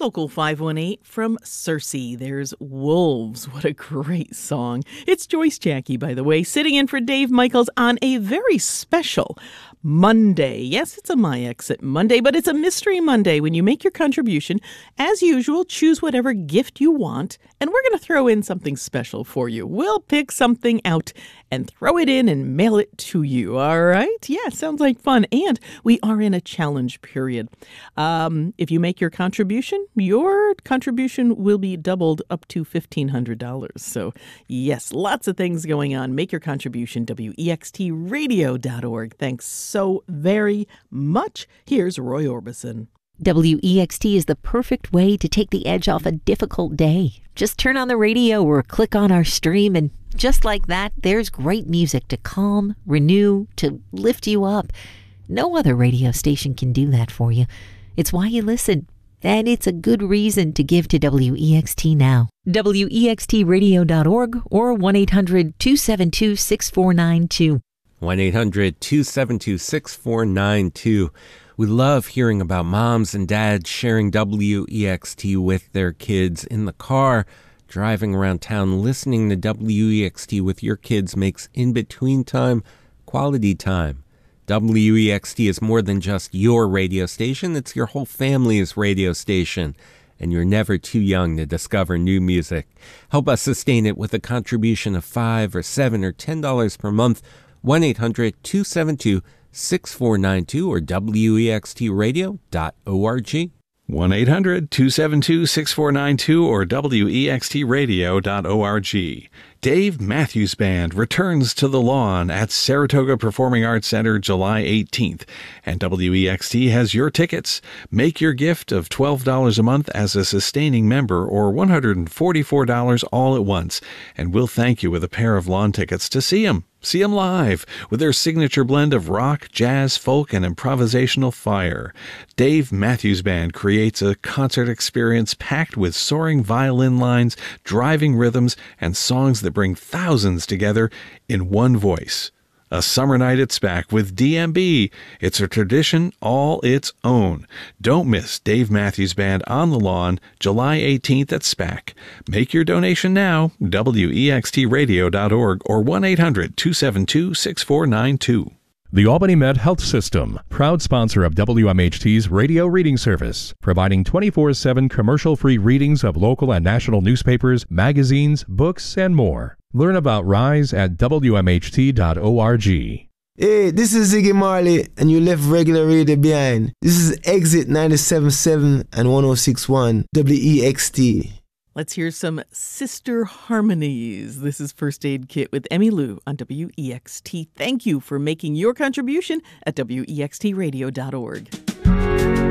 Local 518 from Cersei. There's Wolves. What a great song. It's Joyce Jackie, by the way, sitting in for Dave Michaels on a very special Monday. Yes, it's a My Exit Monday, but it's a Mystery Monday. When you make your contribution, as usual, choose whatever gift you want, and we're going to throw in something special for you. We'll pick something out and throw it in and mail it to you. All right? Yeah, sounds like fun. And we are in a challenge period. If you make your contribution will be doubled up to $1,500. So, yes, lots of things going on. Make your contribution, wextradio.org. Thanks so very much. Here's Roy Orbison. WEXT is the perfect way to take the edge off a difficult day. Just turn on the radio or click on our stream, and just like that, there's great music to calm, renew, to lift you up. No other radio station can do that for you. It's why you listen. And it's a good reason to give to WEXT now. WEXTradio.org or 1-800-272-6492. 1-800-272-6492. We love hearing about moms and dads sharing WEXT with their kids in the car, driving around town, listening to WEXT with your kids makes in-between time quality time. WEXT is more than just your radio station. It's your whole family's radio station. And you're never too young to discover new music. Help us sustain it with a contribution of $5 or $7 or $10 per month. 1-800-272-6492 or wextradio.org. 1-800-272-6492 or wextradio.org. Dave Matthews Band returns to the lawn at Saratoga Performing Arts Center July 18th, and WEXT has your tickets. Make your gift of $12 a month as a sustaining member or $144 all at once, and we'll thank you with a pair of lawn tickets to see them. See them live with their signature blend of rock, jazz, folk, and improvisational fire. Dave Matthews Band creates a concert experience packed with soaring violin lines, driving rhythms, and songs that bring thousands together in one voice. A summer night at SPAC with DMB. It's a tradition all its own. Don't miss Dave Matthews Band on the lawn, July 18th at SPAC. Make your donation now, wextradio.org or 1-800-272-6492. The Albany Med Health System, proud sponsor of WMHT's radio reading service, providing 24/7 commercial-free readings of local and national newspapers, magazines, books, and more. Learn about RISE at WMHT.org. Hey, this is Ziggy Marley, and you left regular radio behind. This is Exit 97.7 and 106.1 WEXT. Let's hear some Sister Harmonies. This is First Aid Kit with Emmy Lou on WEXT. Thank you for making your contribution at WEXTradio.org.